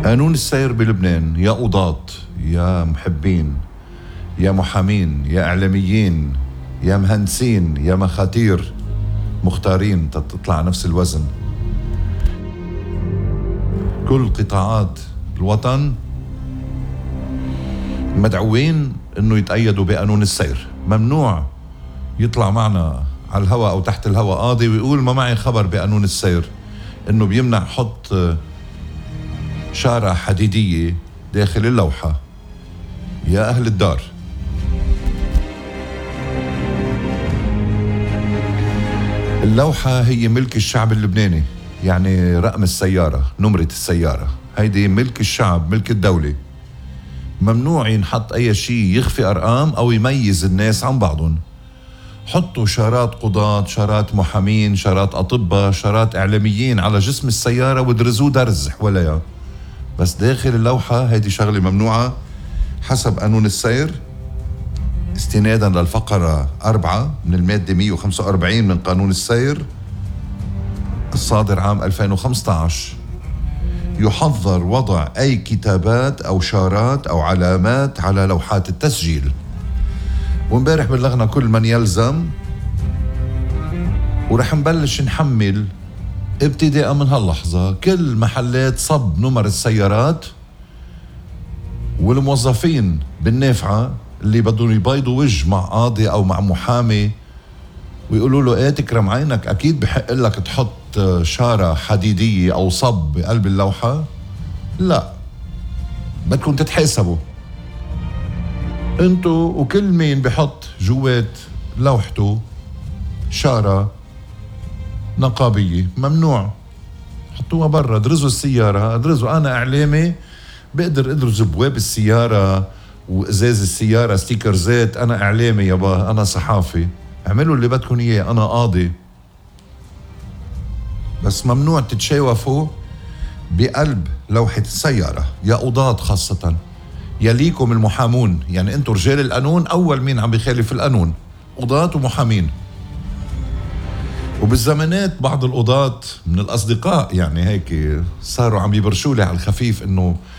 قانون السير بلبنان يا قضاة، يا محبين، يا محامين، يا إعلاميين، يا مهندسين، يا مخاتير مختارين تطلع نفس الوزن. كل قطاعات الوطن مدعوين انه يتأيدوا بقانون السير. ممنوع يطلع معنا على الهواء او تحت الهواء قاضي ويقول ما معي خبر بقانون السير انه بيمنع حط شارة حديدية داخل اللوحة. يا أهل الدار، اللوحة هي ملك الشعب اللبناني، يعني رقم السيارة، نمرة السيارة هيدي ملك الشعب، ملك الدولة. ممنوع ينحط أي شيء يخفي أرقام أو يميز الناس عن بعضهم. حطوا شارات قضاة، شارات محامين، شارات أطباء، شارات إعلاميين على جسم السيارة وادرزوه درز حواليها، بس داخل اللوحة هيدي شغلة ممنوعة حسب قانون السير استنادا للفقرة 4 من المادة 145 من قانون السير الصادر عام 2015. يحظر وضع أي كتابات أو شارات أو علامات على لوحات التسجيل. وامبارح بلغنا كل من يلزم، ورح نبلش نحمل ابتداء من هاللحظة كل محلات صب نمر السيارات والموظفين بالنافعة اللي بدهم يبيضوا وجه مع قاضي أو مع محامي ويقولوا له ايه تكرم عينك أكيد بحق لك تحط شارة حديدية أو صب بقلب اللوحة. لا، بدكم تتحاسبوا انتو وكل مين بحط جوات لوحته شارة نقابية. ممنوع، حطوها برا، ادرزوا السيارة، ادرزوا. أنا إعلامي بقدر ادرز بواب السيارة وإزاز السيارة ستيكرزات، أنا إعلامي يابا، أنا صحافي، اعملوا اللي بدكم إياه، أنا قاضي. بس ممنوع تتشاوفوا بقلب لوحة السيارة يا قضاة، خاصة يليكم المحامون، يعني أنتوا رجال القانون، أول مين عم بيخالف القانون قضاة ومحامين. وبالزمانات بعض القضاة من الأصدقاء يعني هيك صاروا عم يبرشوا لي على الخفيف إنه